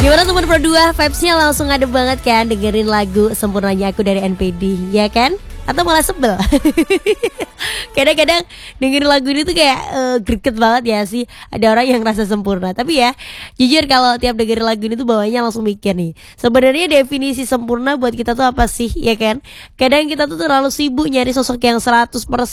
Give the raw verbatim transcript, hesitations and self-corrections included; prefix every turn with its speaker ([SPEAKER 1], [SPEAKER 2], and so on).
[SPEAKER 1] Gimana teman Pro dua, vibes-nya langsung ada banget kan dengerin lagu Sempurnanya Aku dari N P D, ya kan? Atau malah sebel? Kadang-kadang dengerin lagu ini tuh kayak uh, greget banget ya sih. Ada orang yang rasa sempurna. Tapi ya, jujur kalau tiap dengerin lagu ini tuh bawahnya langsung mikir nih, sebenarnya definisi sempurna buat kita tuh apa sih, ya kan? Kadang kita tuh terlalu sibuk nyari sosok yang seratus persen